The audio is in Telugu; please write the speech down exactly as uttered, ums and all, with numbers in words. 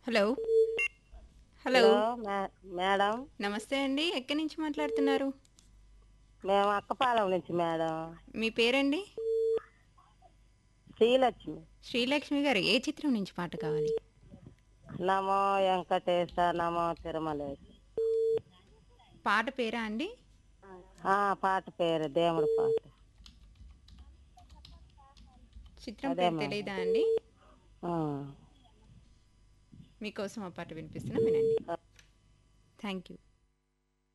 హలో. హలో. హలో మే మేడం నమస్తే అండి. ఎక్కడి నుంచి మాట్లాడుతున్నారు? మేము అక్కపాలెం నుంచి మేడం. మీ పేరండి? శ్రీలక్ష్మి. శ్రీలక్ష్మి గారు ఏ చిత్రం నుంచి పాట కావాలి? నమో వెంకటేశ నమో తిరుమలేశ. పాట పేరా అండి? ఆ పాట పేరు దేవుడి పాట. చిత్రం అదే పేరు మేడం. తెలీదా అండి? ఆ. మీకోసం ఆ పాట వినిపిస్తున్నా వినండి. Thank you.